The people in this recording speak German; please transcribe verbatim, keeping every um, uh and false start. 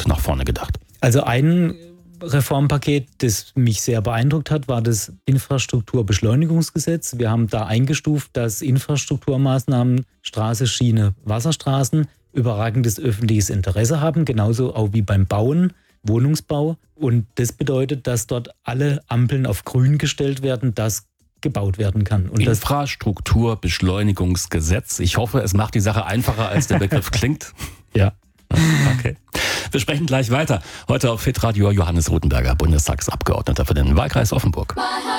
Schritt nach vorne gedacht? Also ein Reformpaket, das mich sehr beeindruckt hat, war das Infrastrukturbeschleunigungsgesetz. Wir haben da eingestuft, dass Infrastrukturmaßnahmen, Straße, Schiene, Wasserstraßen überragendes öffentliches Interesse haben, genauso auch wie beim Bauen, Wohnungsbau. Und das bedeutet, dass dort alle Ampeln auf grün gestellt werden, dass gebaut werden kann. Und Infrastrukturbeschleunigungsgesetz. Ich hoffe, es macht die Sache einfacher, als der Begriff klingt. Ja. Okay. Wir sprechen gleich weiter. Heute auf Hitradio Johannes Rothenberger, Bundestagsabgeordneter für den Wahlkreis Offenburg.